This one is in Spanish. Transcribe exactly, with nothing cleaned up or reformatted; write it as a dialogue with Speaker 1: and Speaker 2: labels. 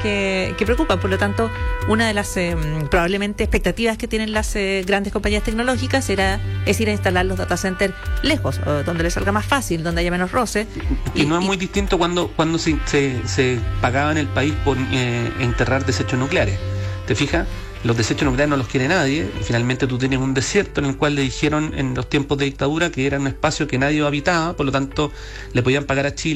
Speaker 1: que, que preocupan. Por lo tanto, una de las eh, probablemente expectativas que tienen las eh, grandes compañías tecnológicas era, es ir a instalar los data centers lejos, o donde les salga más fácil, donde haya menos roce.
Speaker 2: Y, y no es muy distinto cuando, cuando se, se, se pagaba en el país por eh, enterrar desechos nucleares. ¿Te fijas? Los desechos nucleares no los quiere nadie, y finalmente tú tienes un desierto en el cual le dijeron en los tiempos de dictadura que era un espacio que nadie habitaba, por lo tanto le podían pagar a Chile